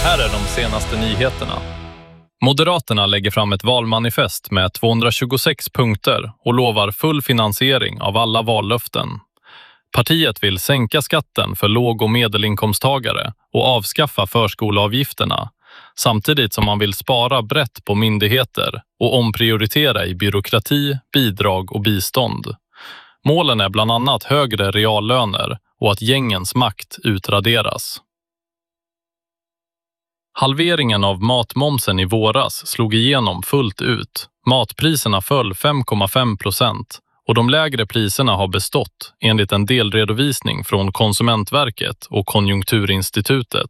Här är de senaste nyheterna. Moderaterna lägger fram ett valmanifest med 226 punkter och lovar full finansiering av alla vallöften. Partiet vill sänka skatten för låg- och medelinkomsttagare och avskaffa förskoleavgifterna, samtidigt som man vill spara brett på myndigheter och omprioritera i byråkrati, bidrag och bistånd. Målen är bland annat högre reallöner och att gängens makt utraderas. Halveringen av matmomsen i våras slog igenom fullt ut. Matpriserna föll 5,5% och de lägre priserna har bestått enligt en delredovisning från Konsumentverket och Konjunkturinstitutet.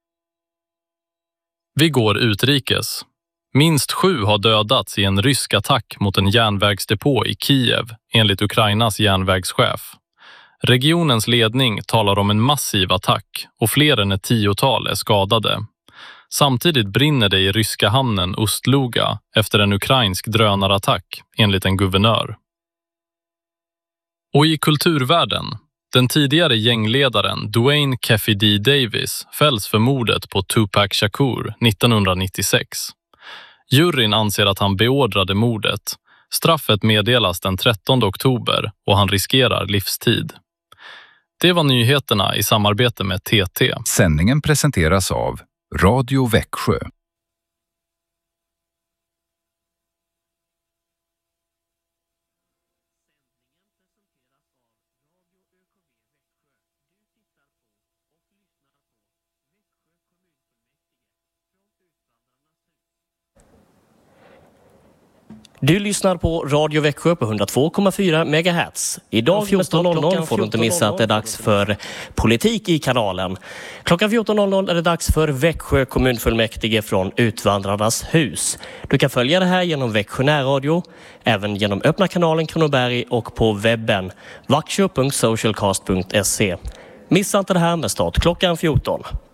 Vi går utrikes. Minst 7 har dödats i en rysk attack mot en järnvägsdepå i Kiev, enligt Ukrainas järnvägschef. Regionens ledning talar om en massiv attack och fler än ett 10-tal är skadade. Samtidigt brinner det i ryska hamnen Ust-Luga efter en ukrainsk drönarattack, enligt en guvernör. Och i kulturvärlden, den tidigare gängledaren Duane Keffe D. Davis fälls för mordet på Tupac Shakur 1996. Juryn anser att han beordrade mordet. Straffet meddelas den 13 oktober och han riskerar livstid. Det var nyheterna i samarbete med TT. Sändningen presenteras av Radio Växjö. Du lyssnar på Radio Växjö på 102,4 MHz. Idag 14.00 får du inte missa att det är dags för politik i kanalen. Klockan 14.00 är det dags för Växjö kommunfullmäktige från Utvandrarnas hus. Du kan följa det här genom Växjö närradio, även genom öppna kanalen Kronoberg och på webben vaxjö.socialcast.se. Missa inte det här med start klockan 14.